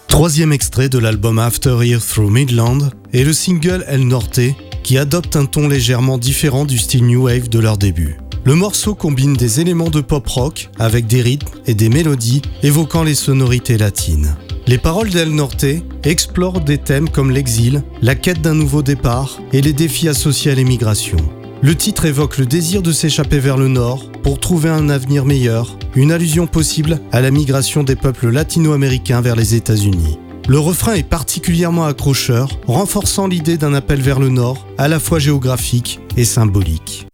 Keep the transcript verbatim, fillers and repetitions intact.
Troisième extrait de l'album After Here Through Midland est le single El Norte qui adopte un ton légèrement différent du style New Wave de leur début. Le morceau combine des éléments de pop rock avec des rythmes et des mélodies évoquant les sonorités latines. Les paroles d'El Norte explorent des thèmes comme l'exil, la quête d'un nouveau départ et les défis associés à l'émigration. Le titre évoque le désir de s'échapper vers le nord pour trouver un avenir meilleur, une allusion possible à la migration des peuples latino-américains vers les États-Unis. Le refrain est particulièrement accrocheur, renforçant l'idée d'un appel vers le nord, à la fois géographique et symbolique.